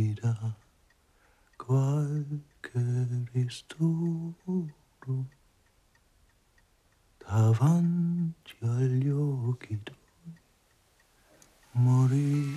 ti dà qualche ristoro davanti agli occhi tuoi morì